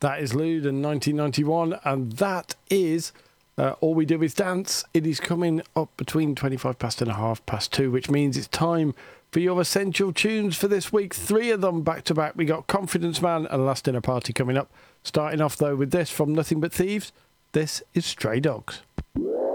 That is Lude in 1991, and that is All We Do Is Dance. It is coming up between 25 past and 2:30, which means it's time for your essential tunes for this week. 3 of them back to back. We got Confidence Man and Last Dinner Party coming up. Starting off, though, with this from Nothing But Thieves. This is Stray Dogs.